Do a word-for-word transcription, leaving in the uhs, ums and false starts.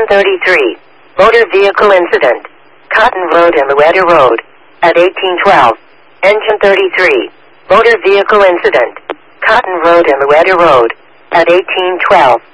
thirty-three. Motor vehicle incident. Cotton Road and Louetta Road. At eighteen twelve. Engine thirty-three. Motor vehicle incident. Cotton Road and Louetta Road. At eighteen twelve.